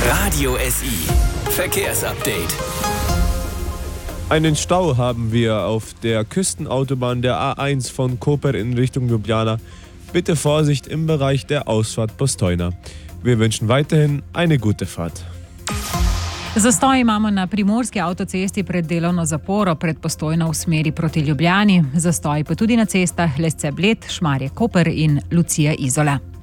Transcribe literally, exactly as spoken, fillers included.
Radio S I. Verkehrsupdate. Einen Stau haben wir auf der Küstenautobahn der A eins von Koper in Richtung Ljubljana. Bitte Vorsicht im Bereich der Ausfahrt Postojna. Wir wünschen weiterhin eine gute Fahrt. Zastoj imamo na primorski avtocesti pred delovno zaporo pred Postojno v smeri proti Ljubljani. Zastoj pa tudi na cestah Lesce Bled, Šmarje Koper in Lucija Izola.